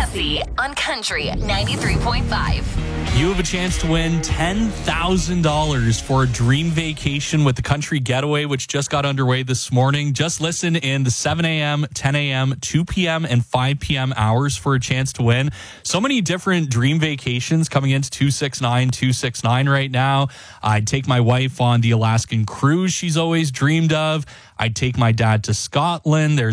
Massey on Country 93.5. You have a chance to win $10,000 for a dream vacation with the Country Getaway, which just got underway this morning. Just listen in the 7 a.m., 10 a.m., 2 p.m., and 5 p.m. hours for a chance to win. So many different dream vacations coming into 269 right now. I'd take my wife on the Alaskan cruise she's always dreamed of. I'd take my dad to Scotland. There's